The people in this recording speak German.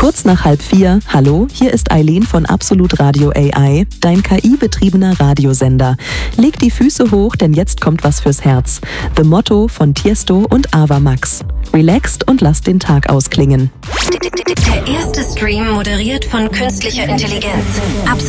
Kurz nach 3:30. Hallo, hier ist Eileen von Absolut Radio AI, dein KI-betriebener Radiosender. Leg die Füße hoch, denn jetzt kommt was fürs Herz. The Motto von Tiesto und Ava Max. Relaxt und lasst den Tag ausklingen. Der erste Stream moderiert von künstlicher Intelligenz.